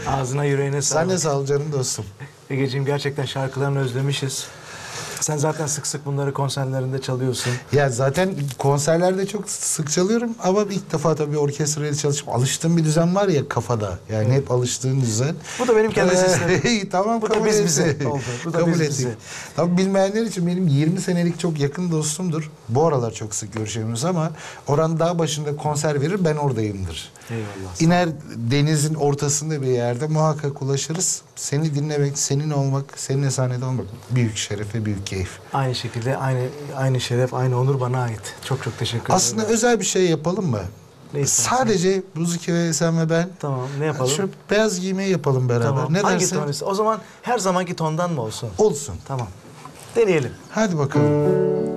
Ağzına yüreğine sağlık. Sen de sağ ol canım dostum. Egeciğim, gerçekten şarkılarını özlemişiz. Sen zaten sık sık bunları konserlerinde çalıyorsun. Ya zaten konserlerde çok sık çalıyorum ama ilk defa tabii orkestrayla çalışıp alıştığım bir düzen var ya kafada. Yani hep alıştığın düzen. Bu da benim kendi sistemim. İyi, tamam, Bu da kabul biz ettik. bize oldu. Bu da Kabul biz ettik. bize. Tabii bilmeyenler için benim 20 senelik çok yakın dostumdur. Bu aralar çok sık görüşemiyoruz ama oranın dağ başında konser verir, ben oradayımdır. Eyvallah. İner denizin ortasında bir yerde muhakkak ulaşırız. Seni dinlemek, senin olmak, seninle sahnede olmak büyük şeref ve büyük keyif. Aynı şekilde aynı şeref, aynı onur bana ait. Çok çok teşekkür ederim. Aslında özel bir şey yapalım mı? Ne istersin? Sadece Buzuki ve sen ve ben. Tamam, ne yapalım? Şu beyaz giymeyi yapalım beraber. Tamam. Ne Hangi dersin? ton? O zaman her zamanki tondan mı olsun? Olsun. Tamam. Deneyelim. Hadi bakalım.